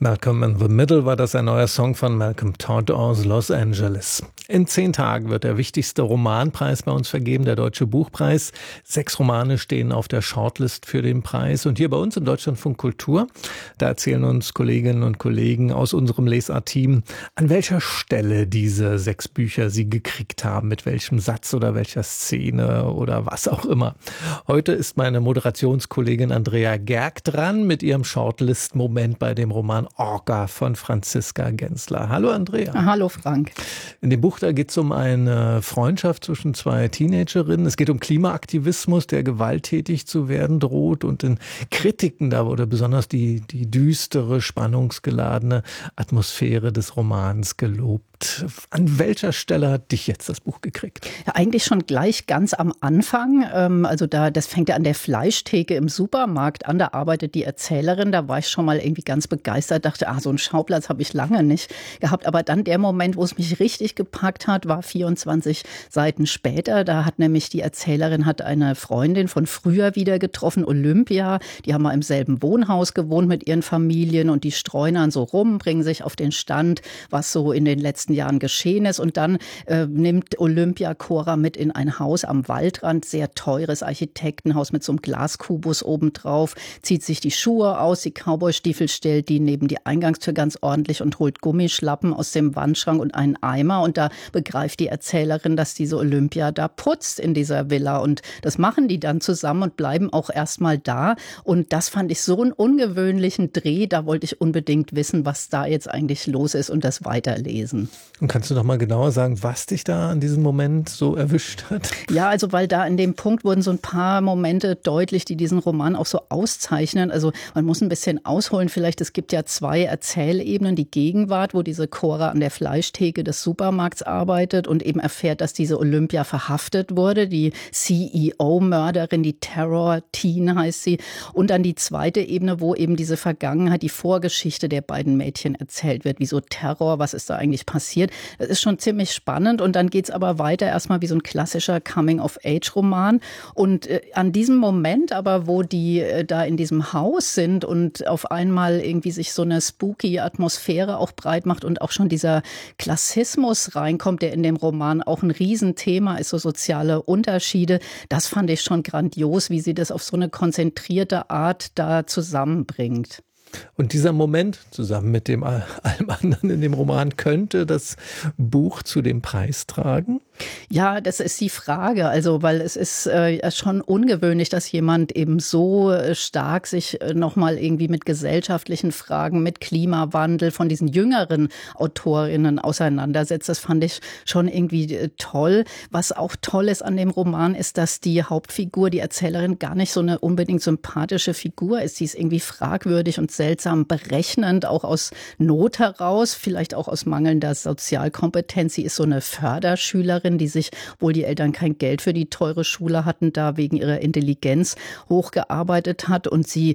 Malcolm in the Middle war das ein neuer Song von Malcolm Todd aus Los Angeles. In 10 Tagen wird der wichtigste Romanpreis bei uns vergeben, der Deutsche Buchpreis. 6 Romane stehen auf der Shortlist für den Preis. Und hier bei uns im Deutschlandfunk Kultur, da erzählen uns Kolleginnen und Kollegen aus unserem Lesart-Team, an welcher Stelle diese 6 Bücher sie gekriegt haben, mit welchem Satz oder welcher Szene oder was auch immer. Heute ist meine Moderationskollegin Andrea Gerg dran mit ihrem Shortlist-Moment bei dem Roman Orca von Franziska Gensler. Hallo Andrea. Hallo Frank. In dem Buch, da geht es um eine Freundschaft zwischen 2 Teenagerinnen. Es geht um Klimaaktivismus, der gewalttätig zu werden droht. Und in Kritiken, da wurde besonders die düstere, spannungsgeladene Atmosphäre des Romans gelobt. An welcher Stelle hat dich jetzt das Buch gekriegt? Ja, eigentlich schon gleich ganz am Anfang. Das fängt ja an der Fleischtheke im Supermarkt an. Da arbeitet die Erzählerin. Da war ich schon mal irgendwie ganz begeistert. Dachte, so einen Schauplatz habe ich lange nicht gehabt. Aber dann der Moment, wo es mich richtig gepackt hat, war 24 Seiten später. Da hat nämlich die Erzählerin eine Freundin von früher wieder getroffen, Olympia. Die haben mal im selben Wohnhaus gewohnt mit ihren Familien und die streuen dann so rum, bringen sich auf den Stand, was so in den letzten Jahren geschehen ist. Und dann nimmt Olympia Cora mit in ein Haus am Waldrand, sehr teures Architektenhaus mit so einem Glaskubus obendrauf, zieht sich die Schuhe aus, die Cowboystiefel stellt die neben die Eingangstür ganz ordentlich und holt Gummischlappen aus dem Wandschrank und einen Eimer. Und da begreift die Erzählerin, dass diese Olympia da putzt in dieser Villa. Und das machen die dann zusammen und bleiben auch erstmal da. Und das fand ich so einen ungewöhnlichen Dreh. Da wollte ich unbedingt wissen, was da jetzt eigentlich los ist und das weiterlesen. Und kannst du noch mal genauer sagen, was dich da an diesem Moment so erwischt hat? Ja, also weil da in dem Punkt wurden so ein paar Momente deutlich, die diesen Roman auch so auszeichnen. Also man muss ein bisschen ausholen vielleicht. Es gibt ja 2 Erzählebenen. Die Gegenwart, wo diese Cora an der Fleischtheke des Supermarkts arbeitet und eben erfährt, dass diese Olympia verhaftet wurde. Die CEO-Mörderin, die Terror-Teen heißt sie. Und dann die zweite Ebene, wo eben diese Vergangenheit, die Vorgeschichte der beiden Mädchen erzählt wird. Wieso Terror? Was ist da eigentlich passiert? Das ist schon ziemlich spannend. Und dann geht es aber weiter erstmal wie so ein klassischer Coming-of-Age-Roman. Und an diesem Moment aber, wo die da in diesem Haus sind und auf einmal irgendwie sich so eine spooky Atmosphäre auch breit macht und auch schon dieser Klassismus reinkommt, der in dem Roman auch ein Riesenthema ist, so soziale Unterschiede. Das fand ich schon grandios, wie sie das auf so eine konzentrierte Art da zusammenbringt. Und dieser Moment, zusammen mit dem allem anderen in dem Roman, könnte das Buch zu dem Preis tragen? Ja, das ist die Frage. Also, weil es ist schon ungewöhnlich, dass jemand eben so stark sich nochmal irgendwie mit gesellschaftlichen Fragen, mit Klimawandel von diesen jüngeren Autorinnen auseinandersetzt. Das fand ich schon irgendwie toll. Was auch toll ist an dem Roman, ist, dass die Hauptfigur, die Erzählerin, gar nicht so eine unbedingt sympathische Figur ist. Sie ist irgendwie fragwürdig und seltsam berechnend, auch aus Not heraus, vielleicht auch aus mangelnder Sozialkompetenz. Sie ist so eine Förderschülerin, die sich, obwohl die Eltern kein Geld für die teure Schule hatten, da wegen ihrer Intelligenz hochgearbeitet hat. Und sie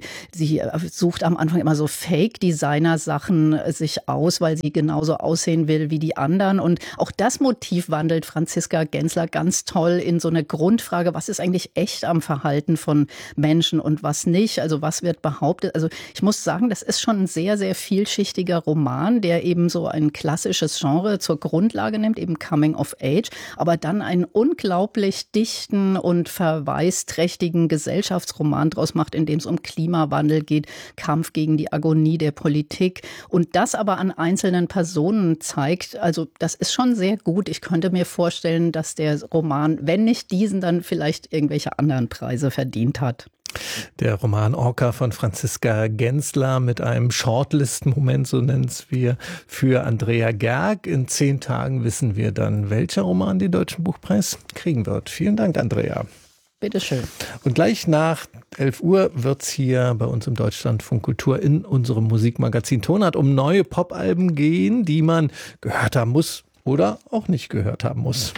sucht am Anfang immer so Fake-Designer-Sachen sich aus, weil sie genauso aussehen will wie die anderen. Und auch das Motiv wandelt Franziska Gensler ganz toll in so eine Grundfrage, was ist eigentlich echt am Verhalten von Menschen und was nicht? Also was wird behauptet? Also ich muss sagen, das ist schon ein sehr, sehr vielschichtiger Roman, der eben so ein klassisches Genre zur Grundlage nimmt, eben Coming of Age, aber dann einen unglaublich dichten und verweisträchtigen Gesellschaftsroman draus macht, in dem es um Klimawandel geht, Kampf gegen die Agonie der Politik und das aber an einzelnen Personen zeigt. Also das ist schon sehr gut. Ich könnte mir vorstellen, dass der Roman, wenn nicht diesen, dann vielleicht irgendwelche anderen Preise verdient hat. Der Roman Orca von Franziska Gensler mit einem Shortlist-Moment, so nennen es wir, für Andrea Gerg. In 10 Tagen wissen wir dann, welcher Roman den Deutschen Buchpreis kriegen wird. Vielen Dank, Andrea. Bitteschön. Und gleich nach 11 Uhr wird es hier bei uns im Deutschlandfunk Kultur in unserem Musikmagazin Tonart um neue Popalben gehen, die man gehört haben muss oder auch nicht gehört haben muss.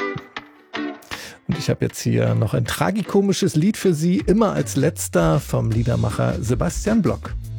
Und ich habe jetzt hier noch ein tragikomisches Lied für Sie, immer als letzter vom Liedermacher Sebastian Block.